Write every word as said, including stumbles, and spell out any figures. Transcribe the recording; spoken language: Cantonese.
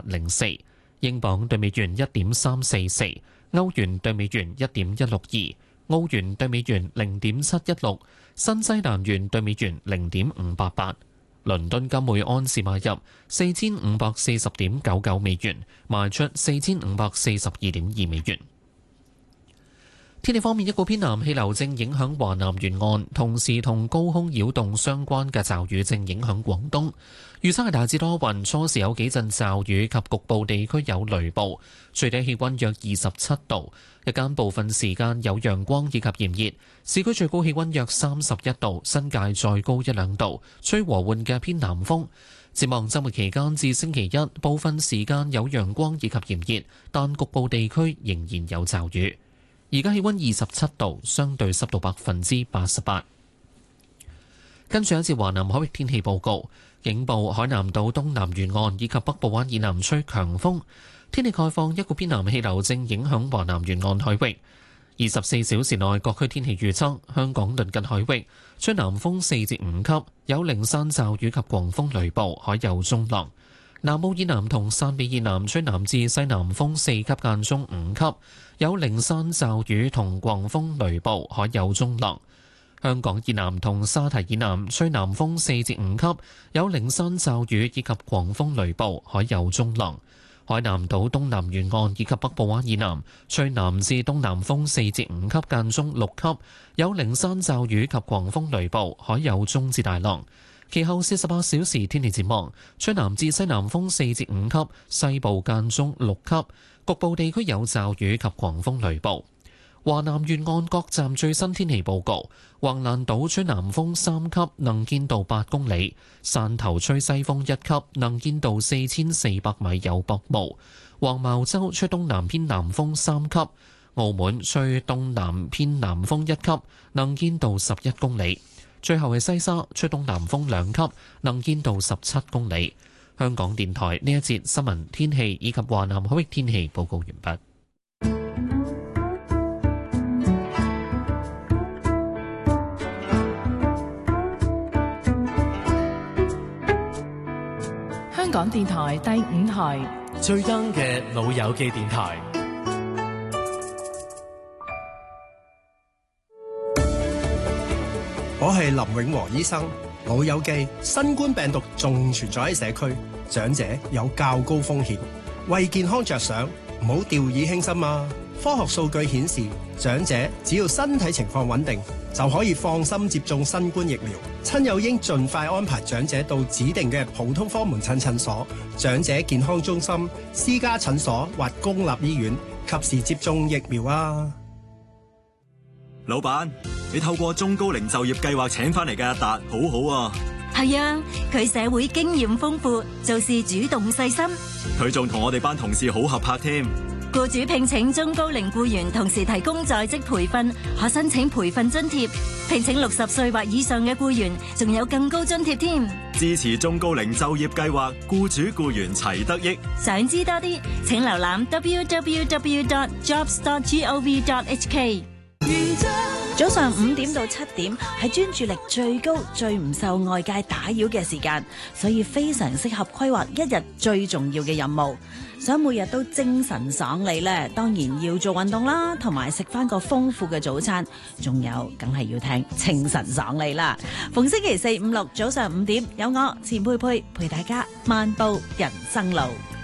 零四，英鎊對美元一點三四四，歐元對美元一點一六二，澳元對美元零點七一六，新西蘭元對美元零點五八八。倫敦金每安士買入四千五百四十點九九美元，賣出四千五百四十二點二美元。天氣方面，一股偏南氣流正影響華南沿岸，同時同高空擾動相關嘅驟雨正影響廣東。預測係大致多雲，初時有幾陣驟雨及局部地區有雷暴，最低氣溫約二十七度，日間部分時間有陽光以及炎熱，市區最高氣溫約三十一度，新界再高一兩度，吹和緩嘅偏南風。展望週末期間至星期一，部分時間有陽光以及炎熱，但局部地區仍然有驟雨。而家氣溫二十七度，相對濕度百分之八十八。跟住一節華南海域天氣報告，警報海南島東南沿岸以及北部灣以南吹強風。天氣概況，一股偏南氣流正影響華南沿岸海域。二十四小時內各區天氣預測：香港鄰近海域吹南風四至五級，有零散驟雨及狂風雷暴，海有中浪。南澳以南同汕尾以南吹南至西南風四級間中五級，有零散驟雨同狂風雷暴，海有中浪。香港以南同沙堤以南吹南風四至五級，有零散驟雨以及狂風雷暴，海有中浪。海南島東南沿岸以及北部灣以南吹南至東南風四至五級間中六級，有零散驟雨及狂風雷暴，海有中至大浪。其後四十八小時天氣展望，吹南至西南風四至五級，西部間中六級，局部地區有驟雨及狂風雷暴。華南沿岸各站最新天氣報告：橫瀾島吹南風三級，能見度八公里；汕頭吹西風一級，能見度四千四百米有薄霧；黃茅洲吹東南偏南風三級；澳門吹東南偏南風一級，能見度十一公里。最後係西沙吹東南風兩級，能見度十七公里。香港電台呢一節新聞天氣以及華南海域天氣報告完畢。 香港電台第五台最 young 嘅老友記電台。 我係林永和醫生。老友記，新冠病毒仲存在喺社區，長者有較高風險，為健康着想，唔好掉以輕心啊！科學數據顯示，長者只要身體情況穩定，就可以放心接種新冠疫苗。親友應盡快安排長者到指定嘅普通科門診診所、長者健康中心、私家診所或公立醫院，及時接種疫苗啊！ 老闆，你透過中高齡就業計劃請翻嚟嘅阿達，好好啊！ 係啊，佢社會經驗豐富，做事主動細心。 佢仲同我哋班同事好合拍添。 僱主聘請中高齡僱員，同時提供在職培訓，可申請培訓津貼。聘請六十歲或以上嘅僱員，仲有更高津貼添。 支持中高齡就業計劃，僱主僱員齊得益。 想知多啲，請瀏覽 double-u double-u double-u dot jobs dot gov dot h k。 早上五點到七點係專注力最高、最唔受外界打擾嘅時間，所以非常適合規劃一日最重要嘅任務。想每日都精神爽利呢，當然要做運動啦，同埋食翻個豐富嘅早餐，仲有梗係要聽清晨爽利啦。逢星期四、五、六早上五點，有我錢佩佩陪大家漫步人生路。